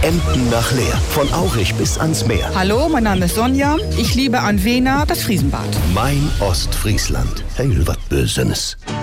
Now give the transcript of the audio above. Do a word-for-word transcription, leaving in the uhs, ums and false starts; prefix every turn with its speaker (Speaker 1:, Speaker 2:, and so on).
Speaker 1: Emden nach Leer. Von Aurich bis ans Meer.
Speaker 2: Hallo, mein Name ist Sonja. Ich liebe an Wena das Friesenbad.
Speaker 1: Mein Ostfriesland. Hey, was Bösenes.